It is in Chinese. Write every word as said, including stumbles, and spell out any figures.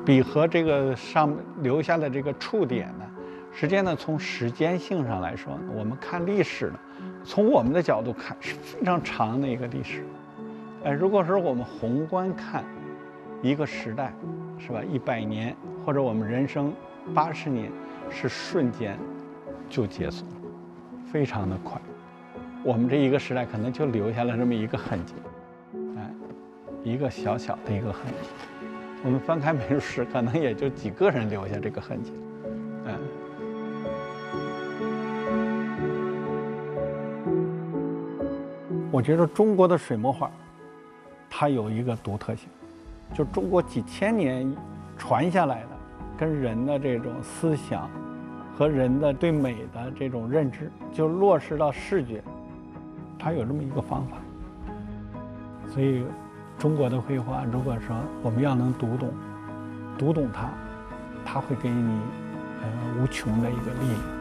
笔和这个上留下的这个触点呢，实际上呢，从时间性上来说呢，我们看历史呢，从我们的角度看是非常长的一个历史。呃，如果说我们宏观看一个时代，是吧？一百年或者我们人生八十年，是瞬间就结束了，非常的快。我们这一个时代可能就留下了这么一个痕迹，哎，一个小小的一个痕迹。我们翻开美术史，可能也就几个人留下这个痕迹，嗯。我觉得中国的水墨画，它有一个独特性，就中国几千年传下来的，跟人的这种思想和人的对美的这种认知，就落实到视觉，它有这么一个方法。所以，中国的绘画，如果说我们要能读懂，读懂它，它会给你呃无穷的一个力量。